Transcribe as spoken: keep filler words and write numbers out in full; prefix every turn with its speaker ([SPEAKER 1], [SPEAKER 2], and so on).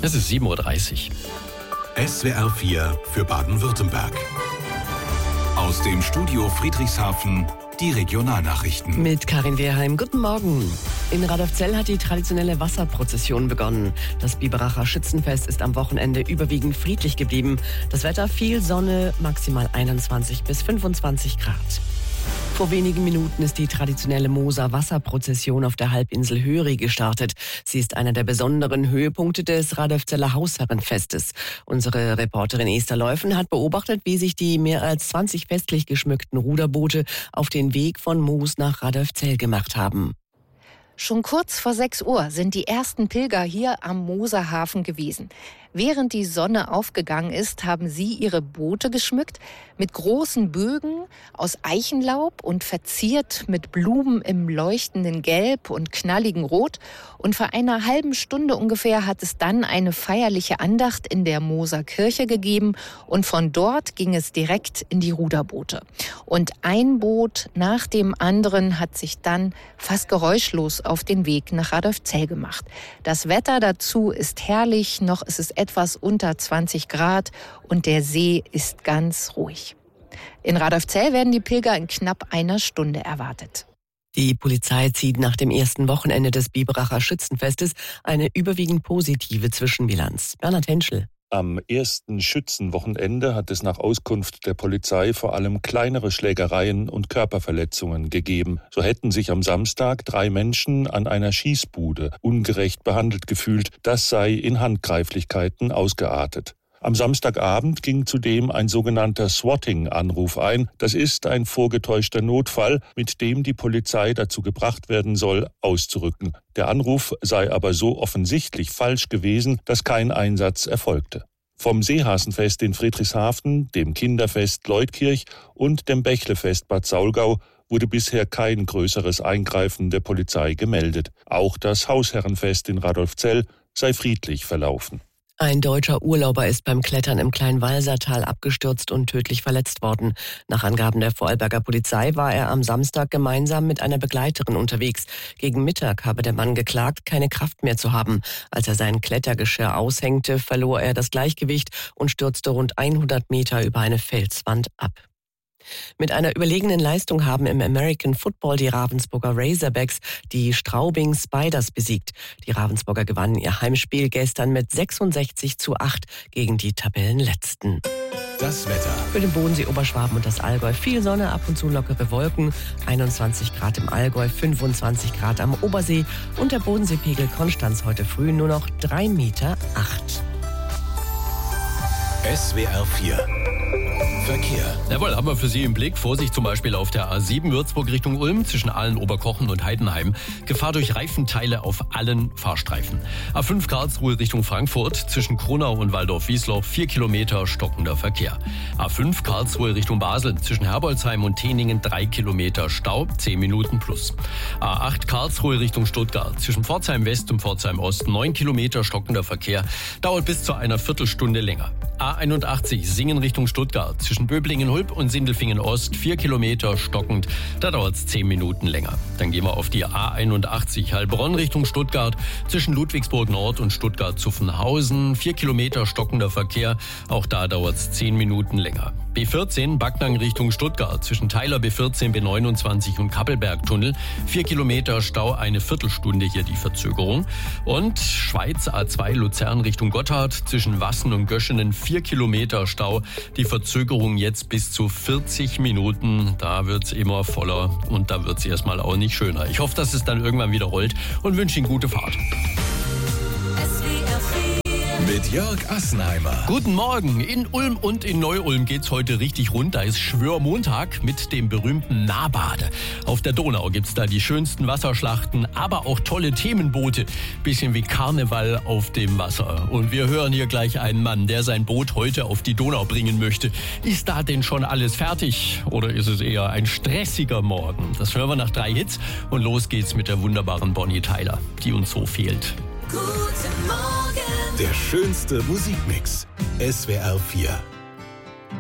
[SPEAKER 1] Es ist sieben Uhr dreißig.
[SPEAKER 2] S W R vier für Baden-Württemberg. Aus dem Studio Friedrichshafen die Regionalnachrichten.
[SPEAKER 3] Mit Karin Wehrheim. Guten Morgen. In Radolfzell hat die traditionelle Wasserprozession begonnen. Das Biberacher Schützenfest ist am Wochenende überwiegend friedlich geblieben. Das Wetter viel Sonne, maximal einundzwanzig bis fünfundzwanzig Grad. Vor wenigen Minuten ist die traditionelle Moser Wasserprozession auf der Halbinsel Höri gestartet. Sie ist einer der besonderen Höhepunkte des Radolfzeller Hausherrenfestes. Unsere Reporterin Esther Leufen hat beobachtet, wie sich die mehr als zwanzig festlich geschmückten Ruderboote auf den Weg von Moos nach Radolfzell gemacht haben.
[SPEAKER 4] Schon kurz vor sechs Uhr sind die ersten Pilger hier am Moserhafen gewesen. Während die Sonne aufgegangen ist, haben sie ihre Boote geschmückt mit großen Bögen aus Eichenlaub und verziert mit Blumen im leuchtenden Gelb und knalligen Rot. Und vor einer halben Stunde ungefähr hat es dann eine feierliche Andacht in der Moser Kirche gegeben und von dort ging es direkt in die Ruderboote. Und ein Boot nach dem anderen hat sich dann fast geräuschlos auf den Weg nach Radolfzell gemacht. Das Wetter dazu ist herrlich, noch ist es etwas unter zwanzig Grad und der See ist ganz ruhig. In Radolfzell werden die Pilger in knapp einer Stunde erwartet.
[SPEAKER 3] Die Polizei zieht nach dem ersten Wochenende des Biberacher Schützenfestes eine überwiegend positive Zwischenbilanz. Bernhard Henschel.
[SPEAKER 5] Am ersten Schützenwochenende hat es nach Auskunft der Polizei vor allem kleinere Schlägereien und Körperverletzungen gegeben. So hätten sich am Samstag drei Menschen an einer Schießbude ungerecht behandelt gefühlt. Das sei in Handgreiflichkeiten ausgeartet. Am Samstagabend ging zudem ein sogenannter Swatting-Anruf ein. Das ist ein vorgetäuschter Notfall, mit dem die Polizei dazu gebracht werden soll, auszurücken. Der Anruf sei aber so offensichtlich falsch gewesen, dass kein Einsatz erfolgte. Vom Seehasenfest in Friedrichshafen, dem Kinderfest Leutkirch und dem Bächlefest Bad Saulgau wurde bisher kein größeres Eingreifen der Polizei gemeldet. Auch das Hausherrenfest in Radolfzell sei friedlich verlaufen.
[SPEAKER 3] Ein deutscher Urlauber ist beim Klettern im Kleinwalsertal abgestürzt und tödlich verletzt worden. Nach Angaben der Vorarlberger Polizei war er am Samstag gemeinsam mit einer Begleiterin unterwegs. Gegen Mittag habe der Mann geklagt, keine Kraft mehr zu haben. Als er sein Klettergeschirr aushängte, verlor er das Gleichgewicht und stürzte rund hundert Meter über eine Felswand ab. Mit einer überlegenen Leistung haben im American Football die Ravensburger Razorbacks die Straubing Spiders besiegt. Die Ravensburger gewannen ihr Heimspiel gestern mit sechsundsechzig zu acht gegen die Tabellenletzten.
[SPEAKER 2] Das Wetter.
[SPEAKER 3] Für den Bodensee, Oberschwaben und das Allgäu viel Sonne, ab und zu lockere Wolken. einundzwanzig Grad im Allgäu, fünfundzwanzig Grad am Obersee und der Bodenseepegel Konstanz heute früh nur noch drei Meter acht.
[SPEAKER 2] S W R vier Verkehr.
[SPEAKER 1] Jawohl, haben wir für Sie im Blick. Vorsicht zum Beispiel auf der A sieben Würzburg Richtung Ulm zwischen Aalen, Oberkochen und Heidenheim. Gefahr durch Reifenteile auf allen Fahrstreifen. A fünf Karlsruhe Richtung Frankfurt zwischen Kronau und Waldorf-Wiesloch vier Kilometer stockender Verkehr. A fünf Karlsruhe Richtung Basel zwischen Herbolzheim und Teningen drei Kilometer Stau, zehn Minuten plus. A acht Karlsruhe Richtung Stuttgart zwischen Pforzheim West und Pforzheim Ost neun Kilometer stockender Verkehr, dauert bis zu einer Viertelstunde länger. A einundachtzig Singen Richtung Stuttgart zwischen Böblingen-Hulb und Sindelfingen-Ost vier Kilometer stockend, da dauert es zehn Minuten länger. Dann gehen wir auf die A einundachtzig Heilbronn Richtung Stuttgart zwischen Ludwigsburg Nord und Stuttgart-Zuffenhausen vier Kilometer stockender Verkehr, auch da dauert es zehn Minuten länger. B vierzehn Backnang Richtung Stuttgart zwischen Teiler B vierzehn B neunundzwanzig und Kappelbergtunnel vier Kilometer Stau, eine Viertelstunde hier die Verzögerung. Und Schweiz A zwei Luzern Richtung Gotthard zwischen Wassen und Göschenen vier Kilometer Stau, die Verzögerung jetzt bis zu vierzig Minuten. Da wird's immer voller und da wird's erstmal auch nicht schöner. Ich hoffe, dass es dann irgendwann wieder rollt und wünsche Ihnen gute Fahrt.
[SPEAKER 2] Mit Jörg Assenheimer.
[SPEAKER 1] Guten Morgen. In Ulm und in Neu-Ulm geht's heute richtig rund. Da ist Schwörmontag mit dem berühmten Nahbade. Auf der Donau gibt's da die schönsten Wasserschlachten, aber auch tolle Themenboote. Bisschen wie Karneval auf dem Wasser. Und wir hören hier gleich einen Mann, der sein Boot heute auf die Donau bringen möchte. Ist da denn schon alles fertig? Oder ist es eher ein stressiger Morgen? Das hören wir nach drei Hits. Und los geht's mit der wunderbaren Bonnie Tyler, die uns so fehlt.
[SPEAKER 2] Guten Morgen. Der schönste Musikmix. S W R vier.